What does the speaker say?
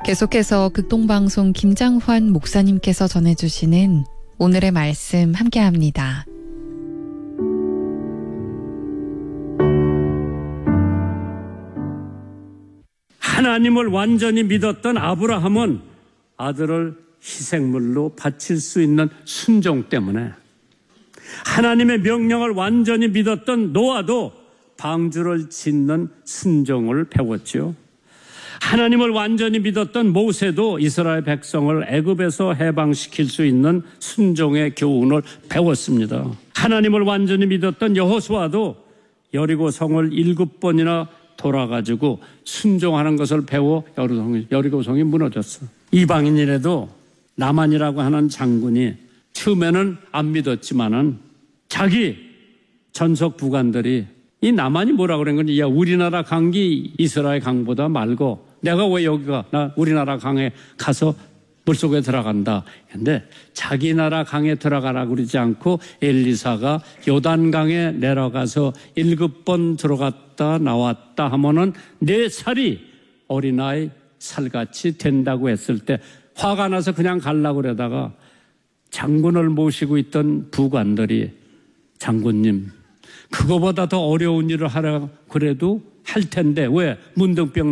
계속해서 극동방송 김장환 목사님께서 전해주시는 오늘의 말씀 함께합니다. 하나님을 완전히 믿었던 아브라함은 아들을 희생물로 바칠 수 있는 순종 때문에, 하나님의 명령을 완전히 믿었던 노아도 방주를 짓는 순종을 배웠죠. 하나님을 완전히 믿었던 모세도 이스라엘 백성을 애굽에서 해방시킬 수 있는 순종의 교훈을 배웠습니다. 하나님을 완전히 믿었던 여호수아도 여리고 성을 7번이나 돌아가지고 순종하는 것을 배워 여리고 성이 무너졌어. 이방인이라도 나만이라고 하는 장군이 처음에는 안 믿었지만은 자기 전속 부관들이 이 나만이 뭐라 그런 건지, 야, 우리나라 강기 이스라엘 강보다 말고 내가 왜 여기가 우리나라 강에 가서 물속에 들어간다. 근데 자기 나라 강에 들어가라고 그러지 않고 엘리사가 요단강에 내려가서 7번 들어갔다 나왔다 하면은 4살이 어린아이 살같이 된다고 했을 때 화가 나서 그냥 가려고 그러다가 장군을 모시고 있던 부관들이, 장군님, 그거보다 더 어려운 일을 하라 그래도 할 텐데 왜 문둥병